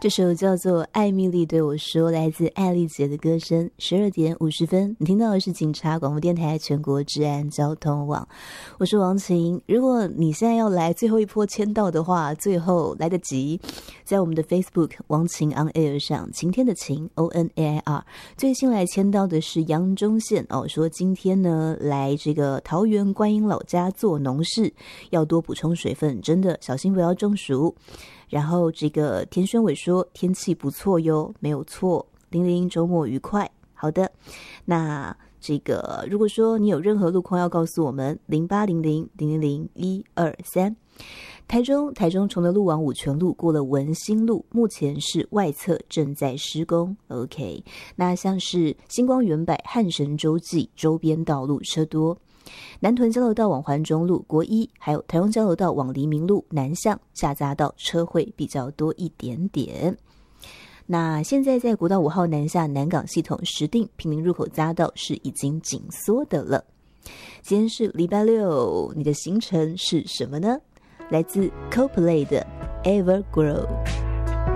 这首叫做《艾米丽对我说》，来自艾丽姐的歌声。12点50分，你听到的是警察广播电台全国治安交通网，我是王晴。如果你现在要来最后一波签到的话，最后来得及，在我们的 Facebook 王晴 on air 上，晴天的晴 ONAIR， 最新来签到的是杨忠宪哦，说今天呢来这个桃园观音老家做农事，要多补充水分，真的小心不要中暑。然后这个田宣伟说天气不错哟，没有错。00周末愉快。好的，那这个如果说你有任何路况要告诉我们，0800000123。台中崇德路往五权路过了文心路，目前是外侧正在施工。OK， 那像是星光远百汉神洲际周边道路车多。南屯交流道往环中路、国一，还有台中交流道往黎明路南向下匝道车会比较多一点点。那现在在国道5号南下南港系统石碇坪林入口匝道是已经紧缩的了。今天是礼拜六，你的行程是什么呢？来自 Coldplay 的 Evergrow。